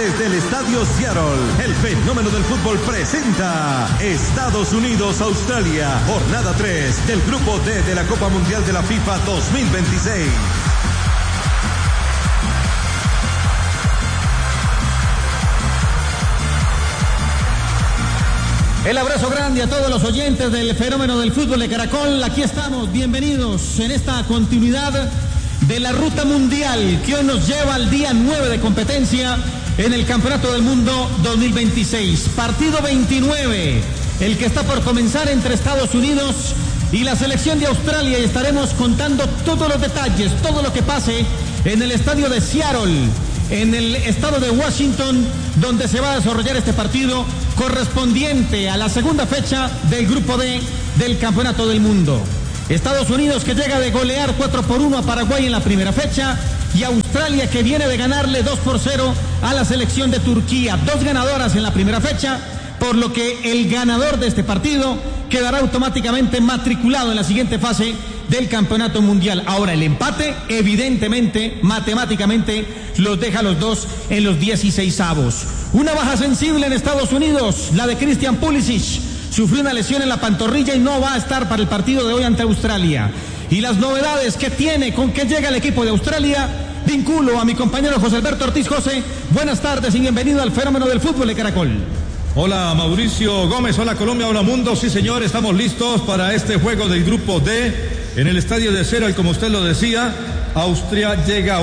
desde el Estadio Seattle, el fenómeno del fútbol presenta Estados Unidos-Australia, jornada 3 del Grupo D de la Copa Mundial de la FIFA 2026. El abrazo grande a todos los oyentes del fenómeno del fútbol de Caracol. Aquí estamos, bienvenidos en esta continuidad de la ruta mundial que hoy nos lleva al día 9 de competencia en el Campeonato del Mundo 2026. Partido 29, el que está por comenzar entre Estados Unidos y la selección de Australia, y estaremos contando todos los detalles, todo lo que pase en el estadio de Seattle, en el estado de Washington, donde se va a desarrollar este partido correspondiente a la segunda fecha del Grupo D del Campeonato del Mundo. Estados Unidos, que llega de golear 4-1 a Paraguay en la primera fecha, y Australia, que viene de ganarle 2-0 a la selección de Turquía. Dos ganadoras en la primera fecha, por lo que el ganador de este partido quedará automáticamente matriculado en la siguiente fase del Campeonato Mundial. Ahora, el empate, evidentemente, matemáticamente, los deja a los dos en los 16avos. Una baja sensible en Estados Unidos, la de Christian Pulisic. Sufrió una lesión en la pantorrilla y no va a estar para el partido de hoy ante Australia. Y las novedades que tiene, con que llega el equipo de Australia, vinculo a mi compañero José Alberto Ortiz. José, buenas tardes y bienvenido al fenómeno del fútbol de Caracol. Hola Mauricio Gómez, hola Colombia, hola mundo. Sí señor, estamos listos para este juego del Grupo D en el estadio de Seattle, como usted lo decía. Australia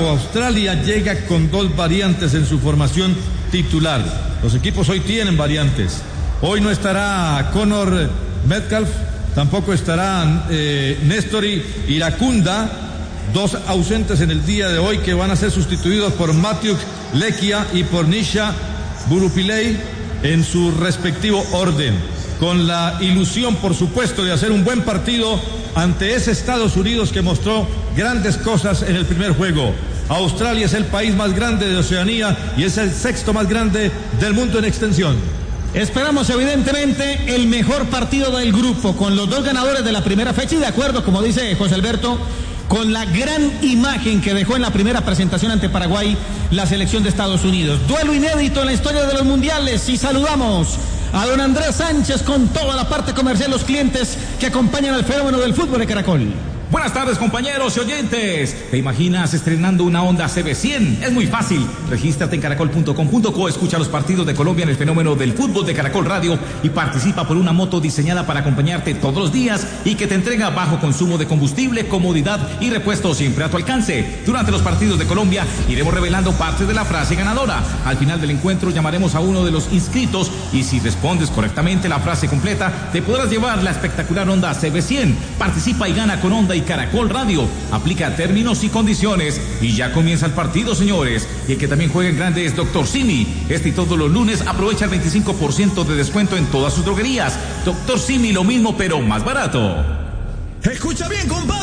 llega con dos variantes en su formación titular. Los equipos hoy tienen variantes. Hoy no estará Connor Metcalf, tampoco estarán Néstor Iracunda, dos ausentes en el día de hoy, que van a ser sustituidos por Matthew Lekia y por Nisha Burupillay en su respectivo orden, con la ilusión, por supuesto, de hacer un buen partido ante ese Estados Unidos que mostró grandes cosas en el primer juego. Australia es el país más grande de Oceanía y es el sexto más grande del mundo en extensión. Esperamos evidentemente el mejor partido del grupo, con los dos ganadores de la primera fecha, y de acuerdo, como dice José Alberto, con la gran imagen que dejó en la primera presentación ante Paraguay la selección de Estados Unidos. Duelo inédito en la historia de los mundiales, y saludamos a don Andrés Sánchez con toda la parte comercial, los clientes que acompañan al fenómeno del fútbol de Caracol. Buenas tardes, compañeros y oyentes. ¿Te imaginas estrenando una Honda CB100? Es muy fácil. Regístrate en caracol.com.co, escucha los partidos de Colombia en el fenómeno del fútbol de Caracol Radio y participa por una moto diseñada para acompañarte todos los días y que te entrega bajo consumo de combustible, comodidad y repuesto siempre a tu alcance. Durante los partidos de Colombia iremos revelando parte de la frase ganadora. Al final del encuentro llamaremos a uno de los inscritos y si respondes correctamente la frase completa, te podrás llevar la espectacular Honda CB100. Participa y gana con Honda y Caracol Radio. Aplica términos y condiciones. Y ya comienza el partido, señores. Y el que también juega en grande es Dr. Simi. Este y todos los lunes aprovecha el 25% de descuento en todas sus droguerías. Dr. Simi, lo mismo pero más barato. Escucha bien, compadre.